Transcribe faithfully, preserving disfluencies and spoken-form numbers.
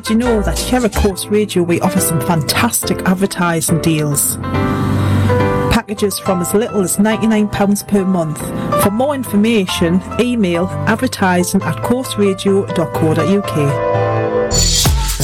Did you know that here at Coast Radio we offer some fantastic advertising deals? Packages from as little as ninety-nine pounds per month. For more information, email advertising at coastradio dot co dot uk.